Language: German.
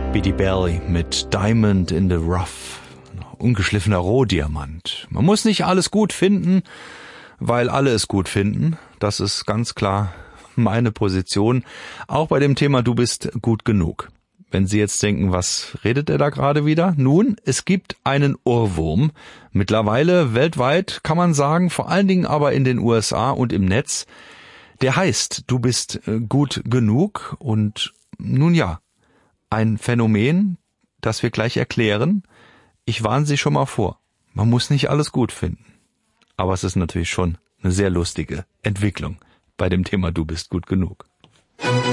Beatty Belly mit Diamond in the Rough. Ungeschliffener Rohdiamant. Man muss nicht alles gut finden, weil alle es gut finden. Das ist ganz klar meine Position. Auch bei dem Thema Du bist gut genug. Wenn Sie jetzt denken, was redet er da gerade wieder? Nun, es gibt einen Ohrwurm. Mittlerweile weltweit kann man sagen, vor allen Dingen aber in den USA und im Netz. Der heißt, du bist gut genug. Und nun ja, ein Phänomen, das wir gleich erklären. Ich warne Sie schon mal vor. Man muss nicht alles gut finden. Aber es ist natürlich schon eine sehr lustige Entwicklung bei dem Thema Du bist gut genug.